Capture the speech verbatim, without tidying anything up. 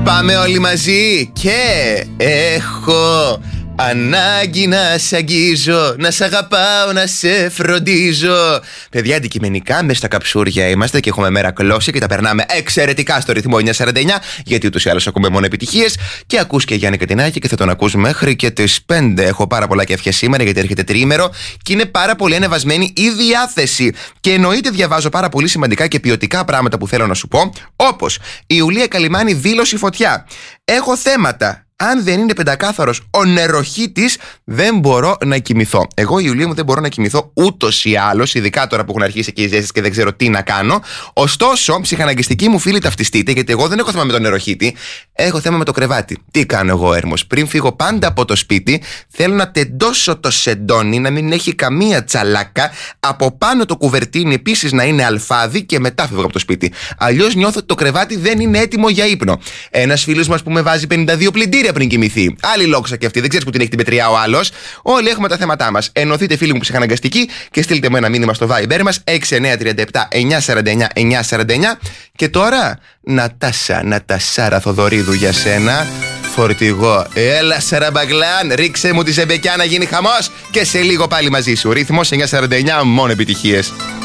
Πάμε όλοι μαζί και έχω ανάγκη να σε αγγίζω, να σε αγαπάω, να σε φροντίζω. Παιδιά, αντικειμενικά μέσα στα καψούρια είμαστε και έχουμε μέρα κλώση και τα περνάμε εξαιρετικά στο ρυθμό εννιακόσια σαράντα εννιά, γιατί ούτως ή άλλως ακούμε μόνο επιτυχίες. Και ακούς και Γιάννη Κατινάκη και θα τον ακούς μέχρι και τις πέντε. Έχω πάρα πολλά κέφια σήμερα γιατί έρχεται τριήμερο και είναι πάρα πολύ ανεβασμένη η διάθεση. Και εννοείται διαβάζω πάρα πολύ σημαντικά και ποιοτικά πράγματα που θέλω να σου πω, όπως η Ιουλία Καλιμάνη δήλωση φωτιά. Έχω θέματα. Αν δεν είναι πεντακάθαρος ο νεροχύτης, δεν μπορώ να κοιμηθώ. Εγώ, η Ιουλία μου, δεν μπορώ να κοιμηθώ ούτως ή άλλως, ειδικά τώρα που έχουν αρχίσει και οι ζέστες και δεν ξέρω τι να κάνω. Ωστόσο, ψυχαναγκιστική μου φίλη ταυτιστείτε, γιατί εγώ δεν έχω θέμα με τον νεροχύτη. Έχω θέμα με το κρεβάτι. Τι κάνω εγώ, Έρμος? Πριν φύγω πάντα από το σπίτι, θέλω να τεντώσω το σεντόνι, να μην έχει καμία τσαλάκα. Από πάνω το κουβερτίνι επίσης να είναι αλφάδι και μετά φύγω από το σπίτι. Αλλιώς νιώθω ότι το κρεβάτι δεν είναι έτοιμο για ύπνο. Ένας φίλος μας που με βάζει πενήντα δύο πλυντήρια πριν κοιμηθεί. Άλλη λόγξα και αυτή, δεν ξέρεις που την έχει την πετριά ο άλλος. Όλοι έχουμε τα θέματά μας. Ενωθείτε, φίλοι μου ψυχαναγκαστικοί, και στείλτε μου ένα μήνυμα στο Viber μας έξι εννιά τρία επτά εννιά σαράντα εννιά εννιά σαράντα εννιά. Και τώρα, Νατάσα, Νατασάρα Θοδωρίδου για σένα. Φορτηγό. Έλα, Σαραμπαγκλάν, ρίξε μου τη ζεμπεκιά να γίνει χαμός και σε λίγο πάλι μαζί σου. Ρυθμός εννιακόσια σαράντα εννιά, μόνο επιτυχίες.